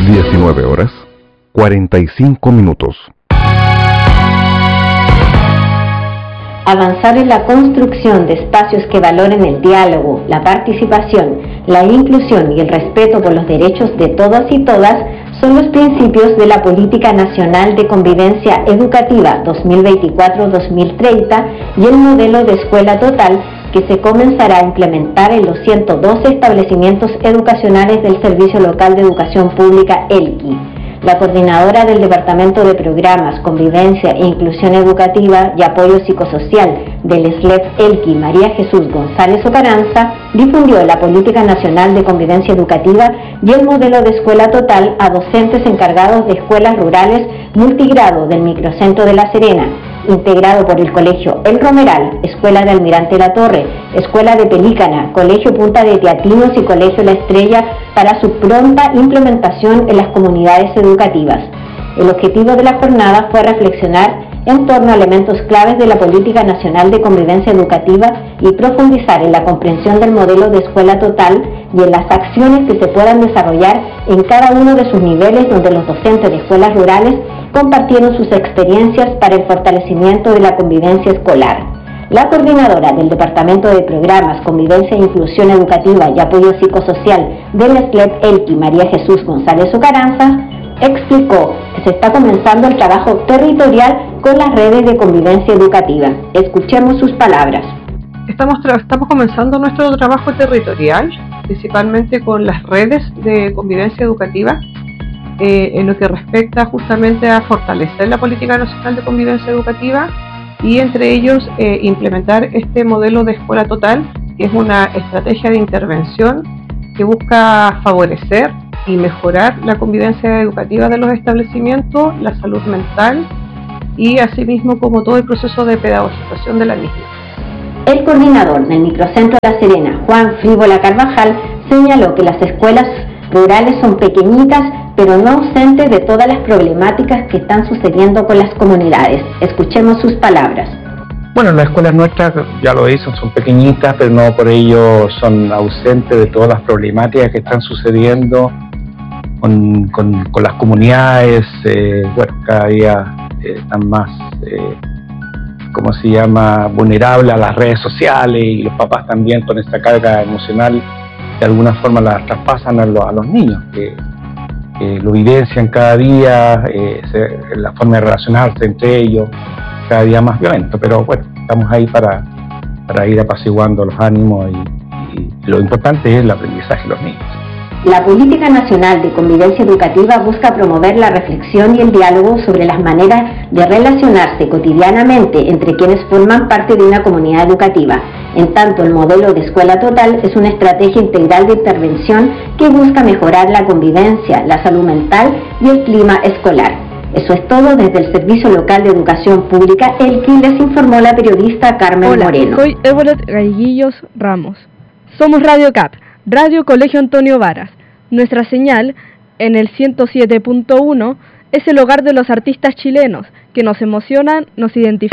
19:45. Avanzar en la construcción de espacios que valoren el diálogo, la participación, la inclusión y el respeto por los derechos de todos y todas son los principios de la Política Nacional de Convivencia Educativa 2024-2030 y el modelo de escuela total que se comenzará a implementar en los 112 establecimientos educacionales del Servicio Local de Educación Pública ELQI. La coordinadora del Departamento de Programas, Convivencia e Inclusión Educativa y Apoyo Psicosocial del SLEP ELQI, María Jesús González Ocaranza, difundió la Política Nacional de Convivencia Educativa y el modelo de escuela total a docentes encargados de escuelas rurales multigrado del Microcentro de La Serena, integrado por el Colegio El Romeral, Escuela de Almirante La Torre, Escuela de Pelícana, Colegio Punta de Teatinos y Colegio La Estrella, para su pronta implementación en las comunidades educativas. El objetivo de la jornada fue reflexionar en torno a elementos claves de la Política Nacional de Convivencia Educativa y profundizar en la comprensión del modelo de escuela total y en las acciones que se puedan desarrollar en cada uno de sus niveles, donde los docentes de escuelas rurales compartieron sus experiencias para el fortalecimiento de la convivencia escolar. La coordinadora del Departamento de Programas, Convivencia e Inclusión Educativa y Apoyo Psicosocial del SLEP ELQI, María Jesús González Ocaranza, explicó que se está comenzando el trabajo territorial con las redes de convivencia educativa. Escuchemos sus palabras. Estamos comenzando nuestro trabajo territorial, principalmente con las redes de convivencia educativa, en lo que respecta justamente a fortalecer la Política Nacional de Convivencia Educativa y entre ellos implementar este modelo de escuela total, que es una estrategia de intervención que busca favorecer y mejorar la convivencia educativa de los establecimientos, la salud mental y asimismo como todo el proceso de pedagogización de la misma. El coordinador del Microcentro La Serena, Juan Frívola Carvajal, señaló que las escuelas rurales son pequeñitas, pero no ausentes de todas las problemáticas que están sucediendo con las comunidades. Escuchemos sus palabras. Bueno, las escuelas nuestras, ya lo dicen, son pequeñitas, pero no por ello son ausentes de todas las problemáticas que están sucediendo con las comunidades. Cada día están más, vulnerables a las redes sociales, y los papás también con esta carga emocional de alguna forma la traspasan a los niños, que lo vivencian cada día, la forma de relacionarse entre ellos cada día más violento, pero bueno, estamos ahí para ir apaciguando los ánimos y lo importante es el aprendizaje de los niños. La Política Nacional de Convivencia Educativa busca promover la reflexión y el diálogo sobre las maneras de relacionarse cotidianamente entre quienes forman parte de una comunidad educativa. En tanto, el modelo de escuela total es una estrategia integral de intervención que busca mejorar la convivencia, la salud mental y el clima escolar. Eso es todo desde el Servicio Local de Educación Pública, ELQI, les informó la periodista Carmen Moreno. Soy Ébolet Galleguillos Ramos. Somos Radio CAP, Radio Colegio Antonio Varas. Nuestra señal, en el 107.1, es el hogar de los artistas chilenos que nos emocionan, nos identifican.